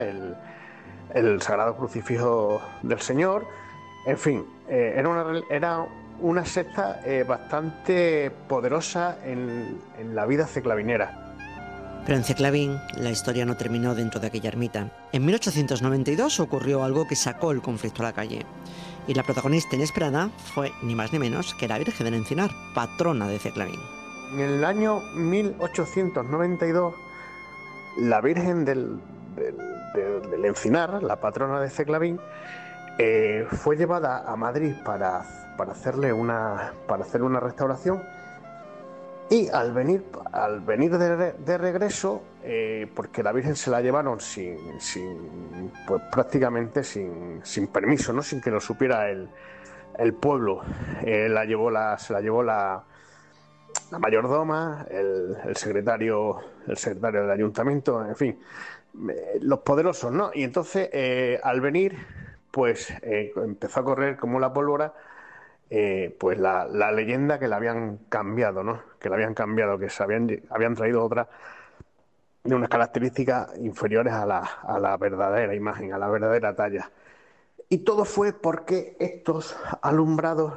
el, el Sagrado Crucifijo del Señor. En fin, era una secta bastante poderosa en la vida ceclavinera. Pero en Ceclavín la historia no terminó dentro de aquella ermita. En 1892 ocurrió algo que sacó el conflicto a la calle. Y la protagonista inesperada fue ni más ni menos que la Virgen del Encinar, patrona de Ceclavín. En el año 1892, la Virgen del Encinar, la patrona de Ceclavín, fue llevada a Madrid para hacer una restauración. Y al venir de regreso, porque la Virgen se la llevaron pues prácticamente sin permiso, ¿no? Sin que lo supiera el pueblo. Se la llevó la mayordoma, el secretario del ayuntamiento, en fin, los poderosos, ¿no? Y entonces, al venir, pues empezó a correr como la pólvora. Pues la leyenda que la habían cambiado, ¿no? Que la habían cambiado, que habían traído otra de unas características inferiores a la verdadera imagen, a la verdadera talla. Y todo fue porque estos alumbrados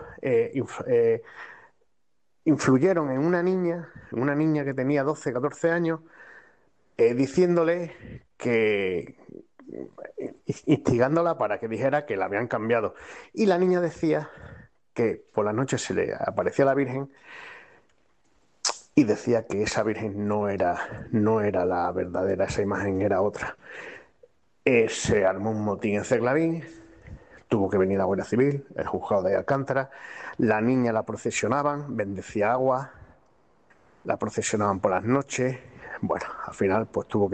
influyeron en una niña que tenía 12, 14 años, diciéndole que, instigándola para que dijera que la habían cambiado. Y la niña decía que por la noche se le aparecía la Virgen y decía que esa Virgen no era la verdadera, esa imagen era otra. Se armó un motín en Ceclavín, tuvo que venir la Guardia Civil, el juzgado de Alcántara, la niña la procesionaban, bendecía agua, la procesionaban por las noches. Bueno, al final pues tuvo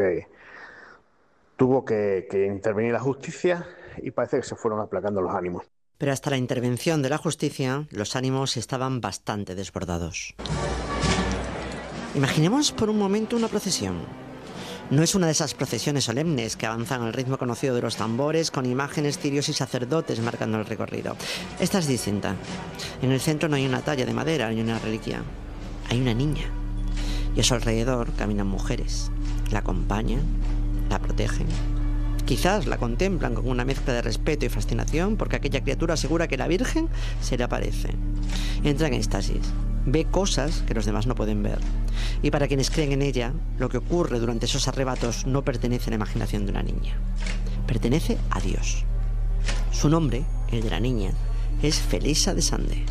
que intervenir la justicia y parece que se fueron aplacando los ánimos. Pero hasta la intervención de la justicia, los ánimos estaban bastante desbordados. Imaginemos por un momento una procesión. No es una de esas procesiones solemnes que avanzan al ritmo conocido de los tambores, con imágenes, cirios y sacerdotes marcando el recorrido. Esta es distinta. En el centro no hay una talla de madera ni una reliquia. Hay una niña. Y a su alrededor caminan mujeres. La acompañan, la protegen. Quizás la contemplan con una mezcla de respeto y fascinación porque aquella criatura asegura que la Virgen se le aparece. Entra en éxtasis. Ve cosas que los demás no pueden ver. Y para quienes creen en ella, lo que ocurre durante esos arrebatos no pertenece a la imaginación de una niña. Pertenece a Dios. Su nombre, el de la niña, es Felisa de Sande.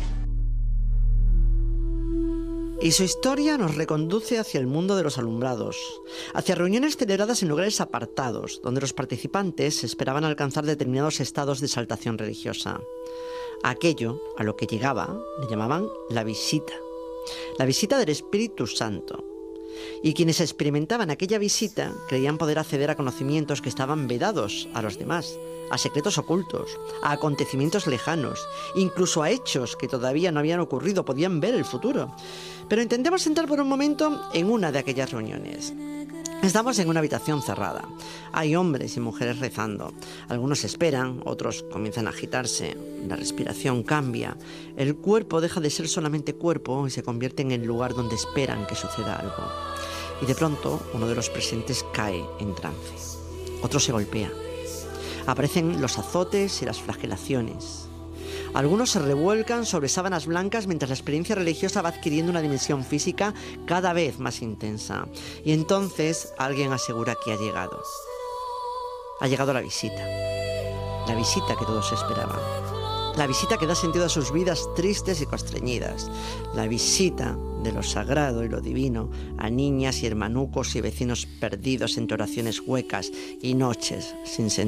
Y su historia nos reconduce hacia el mundo de los alumbrados, hacia reuniones celebradas en lugares apartados, donde los participantes esperaban alcanzar determinados estados de exaltación religiosa. Aquello a lo que llegaba le llamaban la visita del Espíritu Santo. Y quienes experimentaban aquella visita creían poder acceder a conocimientos que estaban vedados a los demás, a secretos ocultos, a acontecimientos lejanos, incluso a hechos que todavía no habían ocurrido, podían ver el futuro. Pero intentemos entrar por un momento en una de aquellas reuniones. Estamos en una habitación cerrada. Hay hombres y mujeres rezando. Algunos esperan, otros comienzan a agitarse. La respiración cambia. El cuerpo deja de ser solamente cuerpo y se convierte en el lugar donde esperan que suceda algo. Y de pronto, uno de los presentes cae en trance. Otro se golpea. Aparecen los azotes y las flagelaciones. Algunos se revuelcan sobre sábanas blancas mientras la experiencia religiosa va adquiriendo una dimensión física cada vez más intensa. Y entonces alguien asegura que ha llegado. Ha llegado la visita. La visita que todos esperaban. La visita que da sentido a sus vidas tristes y constreñidas. La visita de lo sagrado y lo divino a niñas y hermanucos y vecinos perdidos entre oraciones huecas y noches sin sentido.